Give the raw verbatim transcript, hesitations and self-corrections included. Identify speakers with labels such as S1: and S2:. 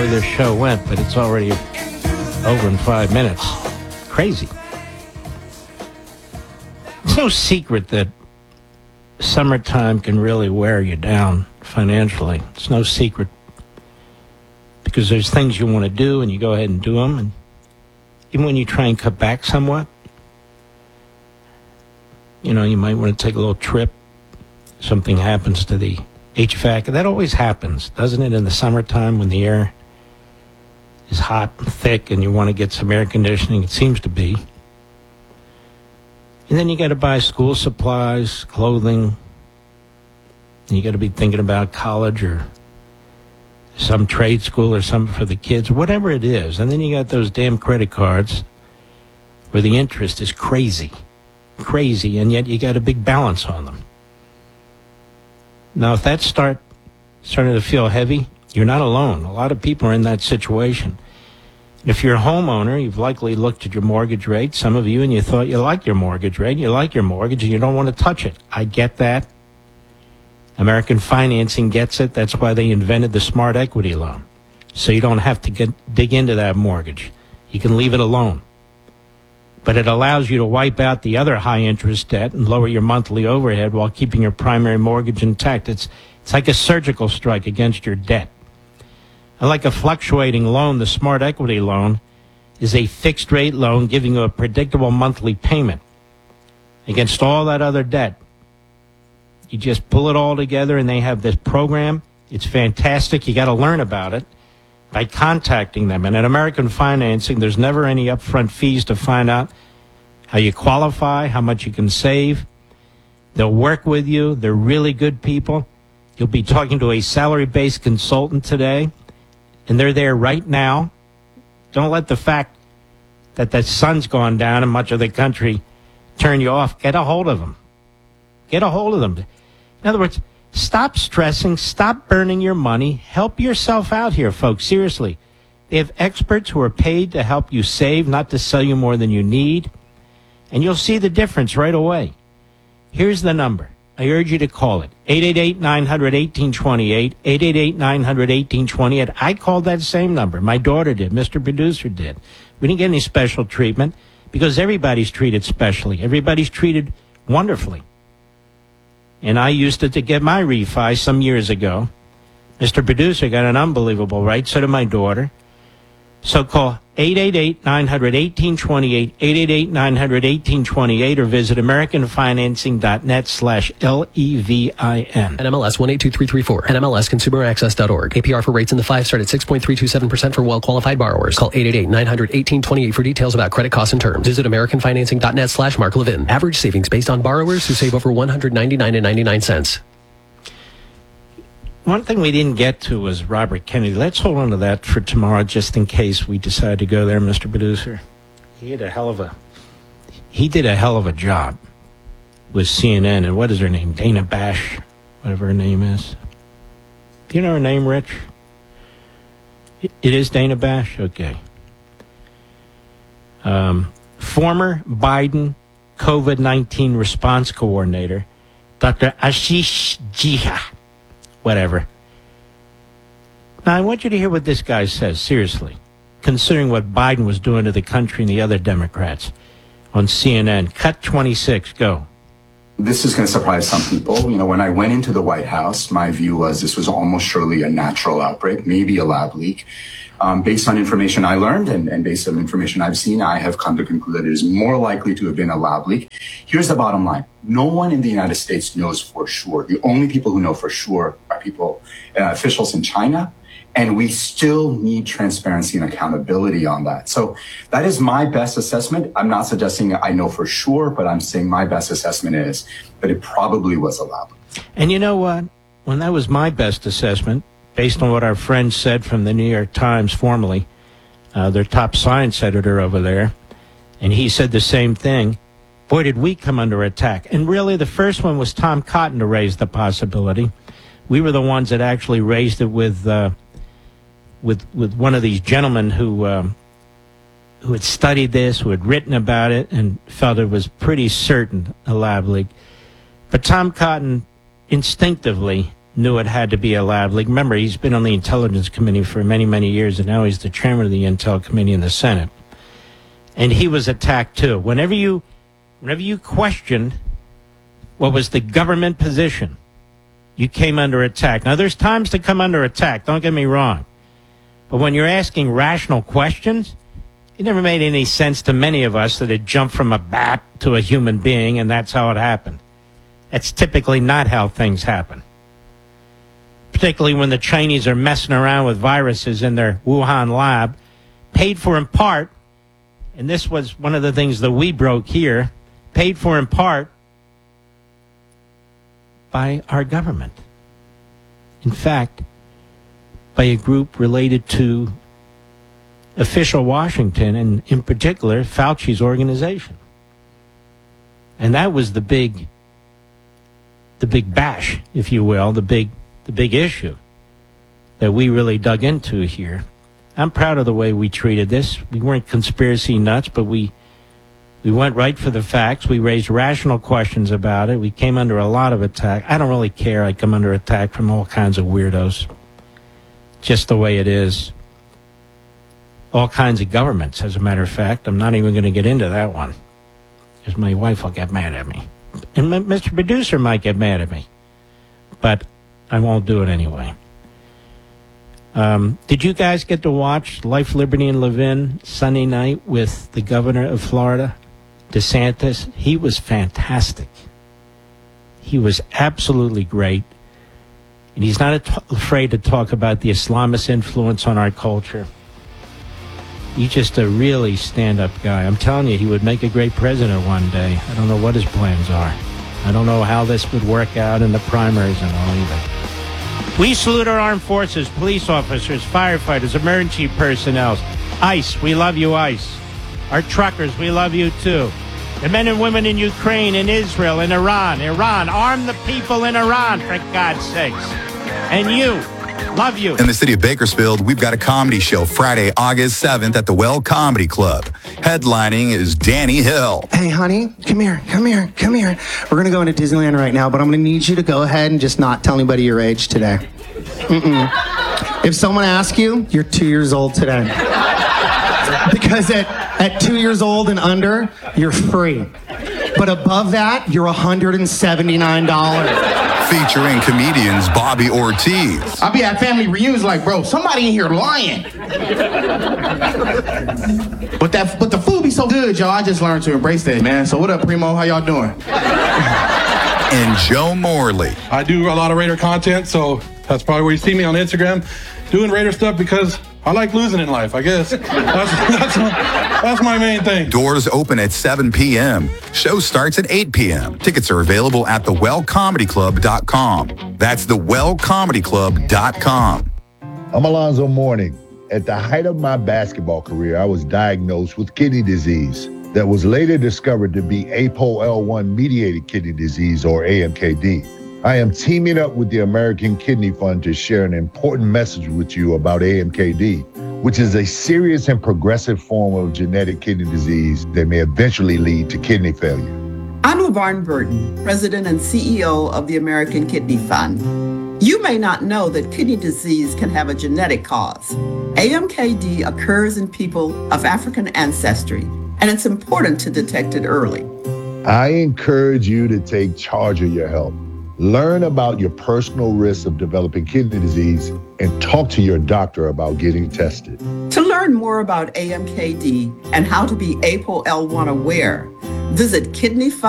S1: this show went, but it's already over in five minutes. Crazy. It's no secret that summertime can really wear you down financially. It's no secret because there's things you want to do and you go ahead and do them. And even when you try and cut back somewhat, you know, you might want to take a little trip. Something happens to the H V A C. That always happens, doesn't it, in the summertime when the air is hot and thick and you want to get some air conditioning? It seems to be. And then you got to buy school supplies, clothing. And you got to be thinking about college or some trade school or something for the kids, whatever it is. And then you got those damn credit cards where the interest is crazy, crazy, and yet you got a big balance on them. Now, if that start starting to feel heavy, you're not alone. A lot of people are in that situation. If you're a homeowner, you've likely looked at your mortgage rate, some of you, and you thought you liked your mortgage rate, you like your mortgage, and you don't want to touch it. I get that. American Financing gets it. That's why they invented the Smart Equity Loan. So you don't have to get dig into that mortgage. You can leave it alone. But it allows you to wipe out the other high-interest debt and lower your monthly overhead while keeping your primary mortgage intact. It's, it's like a surgical strike against your debt. And like a fluctuating loan, the Smart Equity Loan is a fixed-rate loan giving you a predictable monthly payment against all that other debt. You just pull it all together, and they have this program. It's fantastic. You got to learn about it by contacting them. And at American Financing, there's never any upfront fees to find out how you qualify, how much you can save. They'll work with you. They're really good people. You'll be talking to a salary-based consultant today, and they're there right now. Don't let the fact that the sun's gone down in much of the country turn you off. Get a hold of them. Get a hold of them. In other words, stop stressing. Stop burning your money. Help yourself out here, folks. Seriously. They have experts who are paid to help you save, not to sell you more than you need. And you'll see the difference right away. Here's the number. I urge you to call it. eight eight eight, nine hundred, eighteen twenty-eight. eight eight eight, nine hundred, eighteen twenty-eight. I called that same number. My daughter did. Mister Producer did. We didn't get any special treatment because everybody's treated specially. Everybody's treated wonderfully. And I used it to get my refi some years ago. Mister Producer got an unbelievable rate, so did my daughter. So call eight eight eight, nine hundred, eighteen twenty-eight, eight eight eight, nine hundred, eighteen twenty-eight, or visit americanfinancing.net slash L-E-V-I-N.
S2: N M L S one eight two three three four. N M L S consumer access dot org. A P R for rates in the five start at six point three two seven percent for well-qualified borrowers. Call eight eight eight, nine hundred, eighteen twenty-eight for details about credit costs and terms. Visit americanfinancing.net slash Mark Levin. Average savings based on borrowers who save over one hundred ninety-nine dollars and ninety-nine cents.
S1: One thing we didn't get to was Robert Kennedy. Let's hold on to that for tomorrow just in case we decide to go there, Mister Producer. He had a hell of a, he did a hell of a job with C N N. And what is her name? Dana Bash, whatever her name is. Do you know her name, Rich? It is Dana Bash? Okay. Um, former Biden COVID nineteen response coordinator, Doctor Ashish Jha. Whatever. Now, I want you to hear what this guy says, seriously, considering what Biden was doing to the country and the other Democrats on C N N. Cut twenty-six, go.
S3: This is going to surprise some people. You know, when I went into the White House, my view was this was almost surely a natural outbreak, maybe a lab leak. Um, based on information I learned and, and based on information I've seen, I have come to conclude that it is more likely to have been a lab leak. Here's the bottom line. No one in the United States knows for sure. The only people who know for sure are people, uh, officials in China, and we still need transparency and accountability on that. So that is my best assessment. I'm not suggesting I know for sure, but I'm saying my best assessment is that it probably was a lab leak.
S1: And you know what? When that was my best assessment, based on what our friend said from the New York Times formerly, uh, their top science editor over there, and he said the same thing. Boy, did we come under attack. And really, the first one was Tom Cotton to raise the possibility. We were the ones that actually raised it with uh, with with one of these gentlemen who um, who had studied this, who had written about it, and felt it was pretty certain a lab leak. But Tom Cotton instinctively knew it had to be a lab leak. Remember, he's been on the Intelligence Committee for many, many years, and now he's the chairman of the Intel Committee in the Senate. And he was attacked too. Whenever you, whenever you questioned what was the government position, you came under attack. Now, there's times to come under attack, don't get me wrong. But when you're asking rational questions, it never made any sense to many of us that it jumped from a bat to a human being, and that's how it happened. That's typically not how things happen. Particularly when the Chinese are messing around with viruses in their Wuhan lab, paid for in part, and this was one of the things that we broke here, paid for in part by our government. In fact, by a group related to official Washington, and in particular, Fauci's organization. And that was the big, the big bash, if you will, the big, the big issue that we really dug into here. I'm proud of the way we treated this. We weren't conspiracy nuts, but we we went right for the facts. We raised rational questions about it. We came under a lot of attack. I don't really care. I come under attack from all kinds of weirdos. Just the way it is. All kinds of governments, as a matter of fact. I'm not even going to get into that one, because my wife will get mad at me. And Mister Producer might get mad at me. But I won't do it anyway. Um, did you guys get to watch Life, Liberty, and Levin Sunday night with the governor of Florida, DeSantis? He was fantastic. He was absolutely great. And he's not at- afraid to talk about the Islamist influence on our culture. He's just a really stand-up guy. I'm telling you, he would make a great president one day. I don't know what his plans are. I don't know how this would work out in the primaries and all either. We salute our armed forces, police officers, firefighters, emergency personnel. ICE, we love you, ICE. Our truckers, we love you too. The men and women in Ukraine, in Israel, in Iran. Iran, arm the people in Iran, for God's sakes. And you, love you.
S4: In the city of Bakersfield, we've got a comedy show Friday, August seventh at the Well Comedy Club. Headlining is Danny Hill.
S5: Hey, honey, come here, come here, come here. We're going to go into Disneyland right now, but I'm going to need you to go ahead and just not tell anybody your age today. Mm-mm. If someone asks you, you're two years old today. Because at, at two years old and under, you're free. But above that, you're one hundred seventy-nine dollars.
S4: Featuring comedians Bobby Ortiz.
S6: I'll be at family reunions like, bro, somebody in here lying. but that, but the food be so good, y'all. I just learned to embrace that, man. So what up, Primo? How y'all doing?
S4: And Joe Morley.
S7: I do a lot of Raider content, so that's probably where you see me on Instagram doing Raider stuff, because I like losing in life, I guess. That's, that's, my, that's my main thing.
S4: Doors open at seven p.m. Show starts at eight p.m. Tickets are available at the well comedy club dot com. That's the well comedy club dot com.
S8: I'm Alonzo Mourning. At the height of my basketball career, I was diagnosed with kidney disease that was later discovered to be A P O L one mediated kidney disease, or A M K D. I am teaming up with the American Kidney Fund to share an important message with you about A M K D, which is a serious and progressive form of genetic kidney disease that may eventually lead to kidney failure.
S9: I'm LaVarn Burton, President and C E O of the American Kidney Fund. You may not know that kidney disease can have a genetic cause. A M K D occurs in people of African ancestry, and it's important to detect it early.
S8: I encourage you to take charge of your health. Learn about your personal risks of developing kidney disease and talk to your doctor about getting tested.
S9: To learn more about A M K D and how to be A P O L one aware, visit kidney